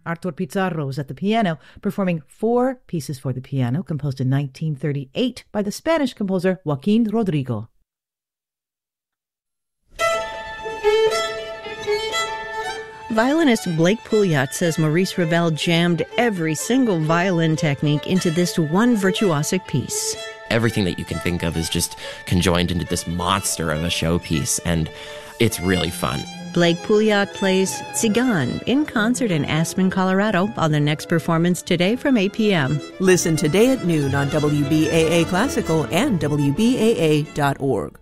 Artur Pizarro was at the piano, performing 4 pieces for the piano, composed in 1938 by the Spanish composer Joaquín Rodrigo. Violinist Blake Pouliot says Maurice Ravel jammed every single violin technique into this one virtuosic piece. Everything that you can think of is just conjoined into this monster of a showpiece, and it's really fun. Blake Pouliot plays Tzigan in concert in Aspen, Colorado on the next performance today from 8 p.m. Listen today at noon on WBAA Classical and WBAA.org.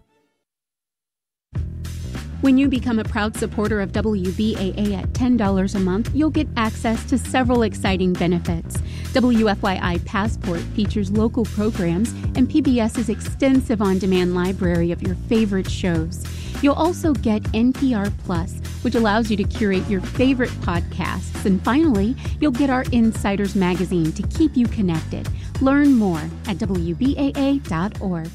When you become a proud supporter of WBAA at $10 a month, you'll get access to several exciting benefits. WFYI Passport features local programs and PBS's extensive on-demand library of your favorite shows. You'll also get NPR Plus, which allows you to curate your favorite podcasts. And finally, you'll get our Insiders magazine to keep you connected. Learn more at WBAA.org.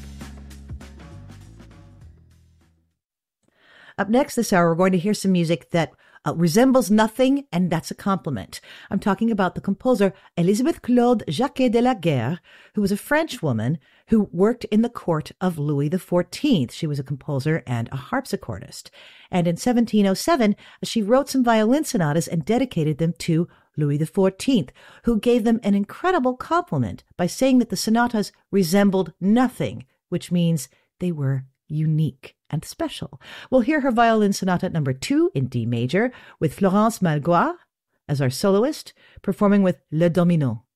Up next this hour, we're going to hear some music that resembles nothing, and that's a compliment. I'm talking about the composer Elisabeth Claude Jacquet de la Guerre, who was a French woman who worked in the court of Louis XIV. She was a composer and a harpsichordist. And in 1707, she wrote some violin sonatas and dedicated them to Louis XIV, who gave them an incredible compliment by saying that the sonatas resembled nothing, which means they were unique and special. We'll hear her violin sonata number 2 in D major with Florence Malgois as our soloist, performing with Le Domino.